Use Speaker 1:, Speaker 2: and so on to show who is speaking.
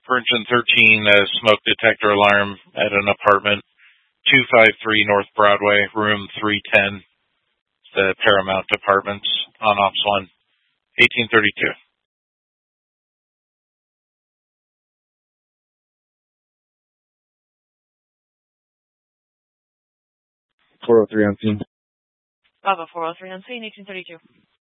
Speaker 1: Brinton 13, smoke detector alarm at an apartment, 253 North Broadway, room 310, the Paramount Apartments, on Ops 1, 1832.
Speaker 2: 403 on scene.
Speaker 3: Bravo 403 on scene, 1832.